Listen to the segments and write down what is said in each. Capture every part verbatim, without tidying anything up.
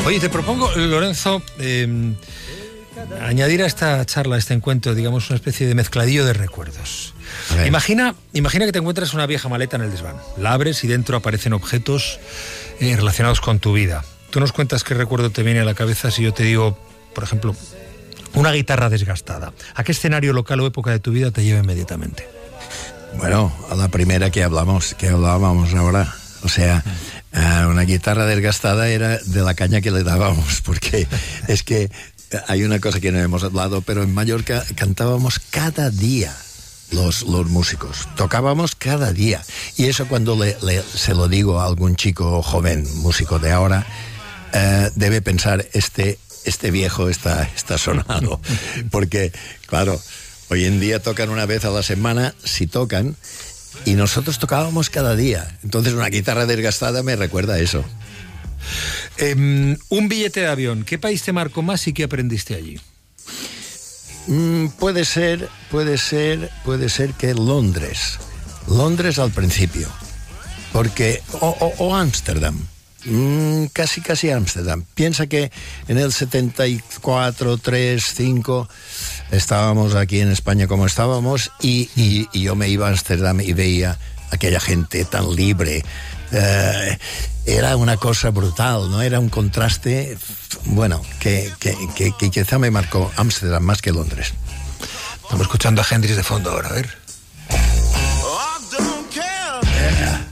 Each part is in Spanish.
Oye, te propongo, Lorenzo, eh, añadir a esta charla, a este encuentro, digamos, una especie de mezcladillo de recuerdos. Imagina, imagina que te encuentras una vieja maleta en el desván. La abres y dentro aparecen objetos eh, relacionados con tu vida. Tú nos cuentas qué recuerdo te viene a la cabeza si yo te digo, por ejemplo, una guitarra desgastada. ¿A qué escenario local o época de tu vida te lleva inmediatamente? Bueno, a la primera que hablamos, que hablábamos ahora. O sea, uh, una guitarra desgastada era de la caña que le dábamos, porque es que hay una cosa que no hemos hablado, pero en Mallorca cantábamos cada día los, los músicos, tocábamos cada día. Y eso cuando le, le, se lo digo a algún chico joven, músico de ahora, uh, debe pensar, este, este viejo está, está sonado, porque, claro, hoy en día tocan una vez a la semana, si tocan, y nosotros tocábamos cada día. Entonces una guitarra desgastada me recuerda a eso. Eh, un billete de avión, ¿qué país te marcó más y qué aprendiste allí? Mm, puede ser, puede ser, puede ser que Londres. Londres al principio. Porque, o Ámsterdam. Mm, casi, casi Ámsterdam. Piensa que en el setenta y cuatro, tres, cinco estábamos aquí en España como estábamos y, y, y yo me iba a Ámsterdam y veía aquella gente tan libre. Eh, era una cosa brutal, ¿no? Era un contraste, bueno, que, que, que, que quizá me marcó Ámsterdam más que Londres. Estamos escuchando a Hendrix de fondo ahora, a ver. Yeah.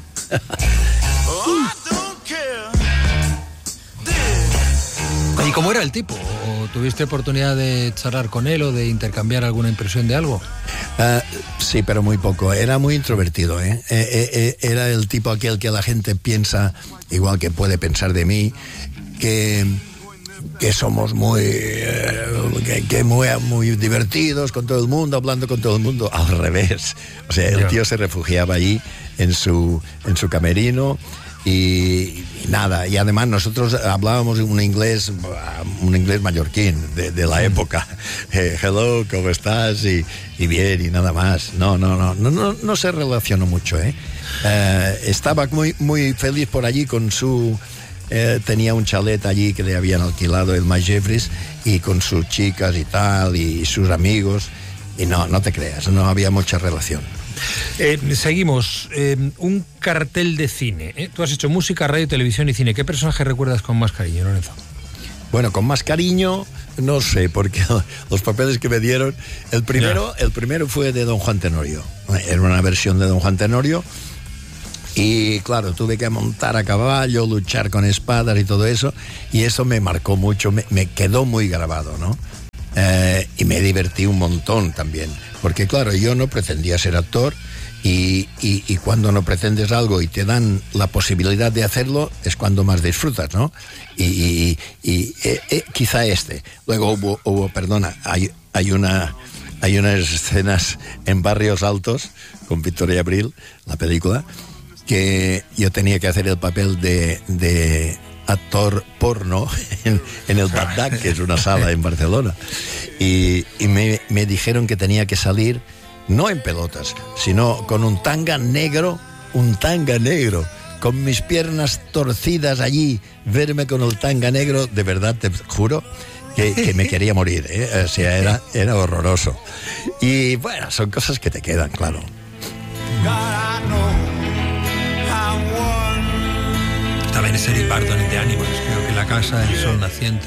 ¿Y cómo era el tipo? ¿O tuviste oportunidad de charlar con él o de intercambiar alguna impresión de algo? Uh, sí, pero muy poco. Era muy introvertido, ¿eh? Eh, eh, eh, era el tipo aquel que la gente piensa, igual que puede pensar de mí, que, que somos muy, eh, que, que muy, muy divertidos con todo el mundo, hablando con todo el mundo. Al revés. O sea, el tío se refugiaba allí en su, en su camerino. Y, y nada, y además nosotros hablábamos un inglés un inglés mallorquín de, de la época. eh, hello, ¿cómo estás? Y, y bien, y nada más. No, no, no, no, no, no se relacionó mucho, ¿eh? Eh, estaba muy, muy feliz por allí con su... Eh, tenía un chalet allí que le habían alquilado el Mike Jeffries, y con sus chicas y tal, y sus amigos, y no, no te creas, no había mucha relación. Eh, seguimos. Eh, un cartel de cine. ¿eh? Tú has hecho música, radio, televisión y cine. ¿Qué personaje recuerdas con más cariño, Lorenzo? Bueno, con más cariño, no sé, porque los papeles que me dieron... El primero, el primero fue de Don Juan Tenorio. Era una versión de Don Juan Tenorio. Y claro, tuve que montar a caballo, luchar con espadas y todo eso. Y eso me marcó mucho, me, me quedó muy grabado, ¿no? Eh, y me divertí un montón también, porque claro, yo no pretendía ser actor y, y, y cuando no pretendes algo y te dan la posibilidad de hacerlo es cuando más disfrutas, ¿no? Y, y, y eh, eh, quizá este. Luego hubo, hubo perdona, hay, hay una hay unas escenas en Barrios Altos con Victoria Abril, la película, que yo tenía que hacer el papel de, de actor porno en, en el Bagdad, que es una sala en Barcelona, y, y me, me dijeron que tenía que salir no en pelotas, sino con un tanga negro, un tanga negro, con mis piernas torcidas allí, verme con el tanga negro, de verdad te juro que, que me quería morir, ¿eh? O sea, era, era horroroso. Y bueno, son cosas que te quedan, claro. También es Eric Burdon de Animals, creo que La Casa del Sol Naciente.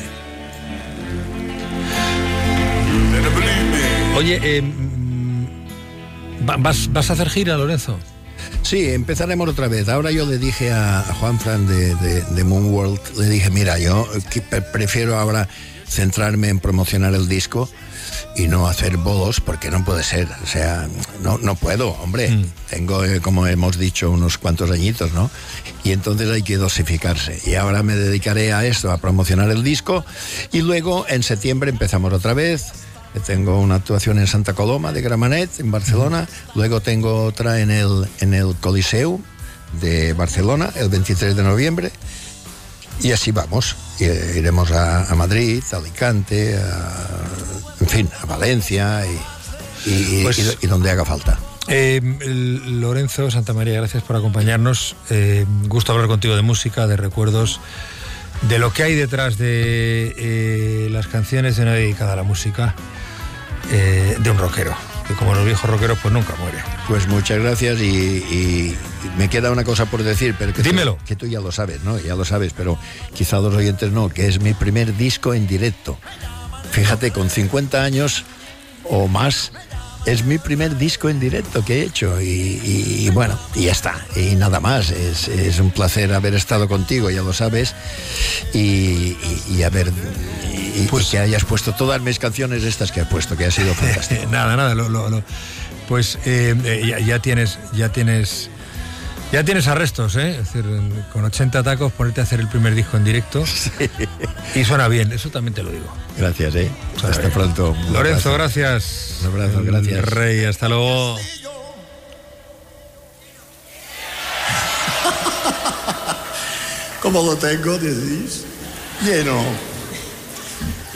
Oye, eh, ¿vas, ¿vas a hacer gira, Lorenzo? Sí, empezaremos otra vez. Ahora yo le dije a, a Juan Fran de, de, de Moonworld, le dije, mira, yo que prefiero ahora centrarme en promocionar el disco y no hacer bolos, porque no puede ser, o sea, no, no puedo, hombre, mm. tengo, eh, como hemos dicho, unos cuantos añitos, ¿no? Y entonces hay que dosificarse, y ahora me dedicaré a esto, a promocionar el disco, y luego en septiembre empezamos otra vez. Tengo una actuación en Santa Coloma de Gramenet, en Barcelona, mm. luego tengo otra en el, en el Coliseum de Barcelona, el veintitrés de noviembre, y así vamos. Iremos a, a Madrid, a Alicante, a, en fin, a Valencia y, y, pues, y, y donde haga falta. Eh, Lorenzo Santamaría, gracias por acompañarnos. Eh, gusto hablar contigo de música, de recuerdos. de lo que hay detrás de eh, las canciones de una dedicada a la música eh, de un rockero, que como los viejos rockeros pues nunca muere. Pues muchas gracias y, y me queda una cosa por decir, pero que dímelo. Tú, que tú ya lo sabes, ¿no? Ya lo sabes, pero quizá los oyentes no, que es mi primer disco en directo. Fíjate, con cincuenta años o más, es mi primer disco en directo que he hecho y, y, y bueno, y ya está, y nada más. Es, es un placer haber estado contigo, ya lo sabes, y, y, y haber y, pues, y que hayas puesto todas mis canciones estas que has puesto, que ha sido fantástico. nada, nada, lo, lo, lo, pues eh, eh, ya, ya tienes, ya tienes, ya tienes arrestos, ¿eh? Es decir, con ochenta tacos ponerte a hacer el primer disco en directo sí. Y suena bien, eso también te lo digo. Gracias, eh. Hasta bien. Pronto. Lorenzo, gracias. Un abrazo, el gracias. Rey, hasta luego. ¿Cómo lo tengo, decís? Lleno.